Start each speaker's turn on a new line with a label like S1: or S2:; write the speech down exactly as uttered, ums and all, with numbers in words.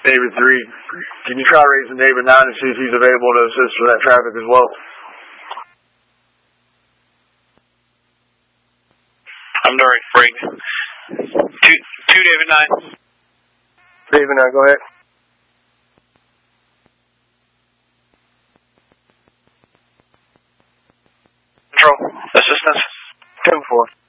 S1: David three. Can you try raising David nine and see if he's available to assist for that traffic as well?
S2: I'm Dory, break. Two, two David nine.
S3: David nine, go ahead.
S2: Control, assistance.
S3: ten four.